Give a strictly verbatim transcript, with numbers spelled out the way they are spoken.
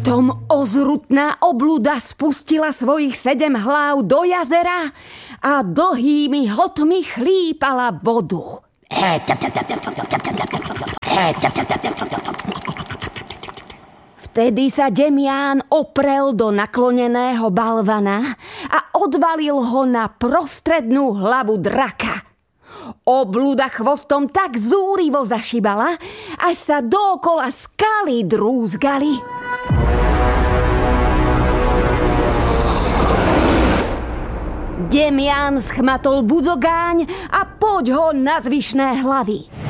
Potom ozrutná obluda spustila svojich sedem hlav do jazera a dlhými hotmi chlípala vodu. Vtedy sa Demián oprel do nakloneného balvana a odvalil ho na prostrednú hlavu draka. Obluda chvostom tak zúrivo zašibala, až sa dookola skaly drúzgali. Demián schmatol budzogáň a poď ho na zvyšné hlavy.